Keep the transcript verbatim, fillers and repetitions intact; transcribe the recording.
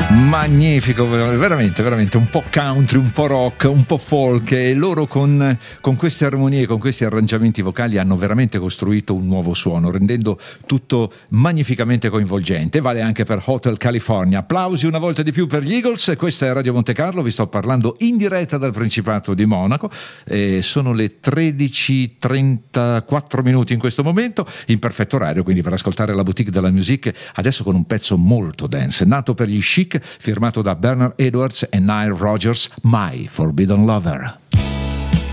Magnifico, veramente, veramente un po' country, un po' rock, un po' folk, e loro con, con queste armonie, con questi arrangiamenti vocali hanno veramente costruito un nuovo suono, rendendo tutto magnificamente coinvolgente. Vale anche per Hotel California. Applausi una volta di più per gli Eagles. Questa è Radio Monte Carlo, vi sto parlando in diretta dal Principato di Monaco. Eh, sono le tredici e trentaquattro minuti in questo momento, in perfetto orario quindi per ascoltare la Boutique de la Musique, adesso con un pezzo molto dance, nato per gli Chic, firmato da Bernard Edwards e Nile Rodgers, My Forbidden Lover.